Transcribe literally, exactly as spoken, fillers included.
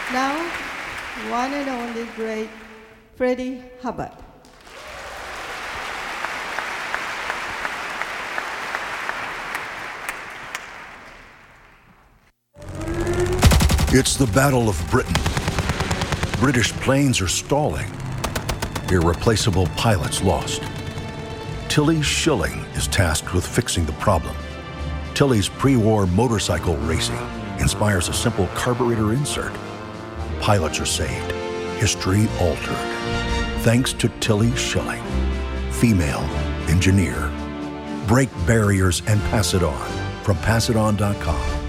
Now, one and only great Freddie Hubbard. It's the Battle of Britain. British planes are stalling. Irreplaceable pilots lost. Tilly Schilling is tasked with fixing the problem. Tilly's pre-war motorcycle racing inspires a simple carburetor insert. Pilots are saved. History altered. Thanks to Tilly Schilling, female engineer. Break barriers and pass it on from pass it on dot com.